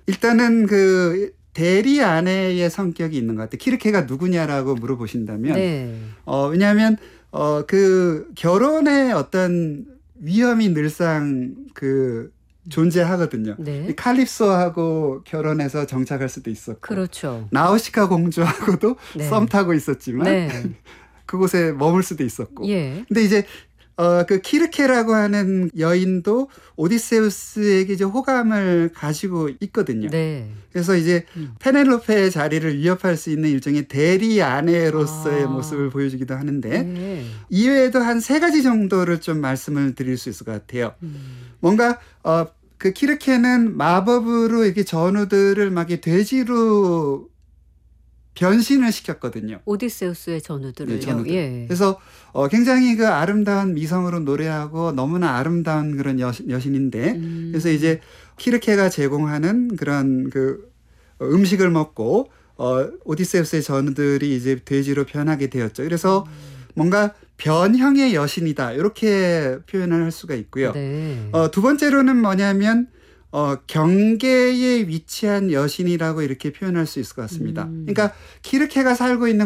일단은 그 대리 아내의 성격이 있는 것 같아요. 키르케가 누구냐라고 물어보신다면, 네. 왜냐하면 그 결혼의 어떤 위험이 늘상 그 존재하거든요. 네. 이 칼립소하고 결혼해서 정착할 수도 있었고, 그렇죠. 나우시카 공주하고도 네. 썸 타고 있었지만 네. 그곳에 머물 수도 있었고. 예. 근데 이제 그 키르케라고 하는 여인도 오디세우스에게 이제 호감을 가지고 있거든요. 네. 그래서 이제 페넬로페의 자리를 위협할 수 있는 일종의 대리 아내로서의 아. 모습을 보여주기도 하는데, 네. 이외에도 한 3가지 정도를 좀 말씀을 드릴 수 있을 것 같아요. 뭔가 그 키르케는 마법으로 이렇게 전우들을 막 이렇게 돼지로 변신을 시켰거든요. 오디세우스의 전우들을요. 네, 전우들. 예. 그래서 굉장히 그 아름다운 미성으로 노래하고 너무나 아름다운 그런 여신인데, 그래서 이제 키르케가 제공하는 그런 그 음식을 먹고 오디세우스의 전우들이 이제 돼지로 변하게 되었죠. 그래서 뭔가 변형의 여신이다, 이렇게 표현을 할 수가 있고요. 네. 두 번째로는 뭐냐면 경계에 위치한 여신이라고 이렇게 표현할 수 있을 것 같습니다. 그러니까 키르케가 살고 있는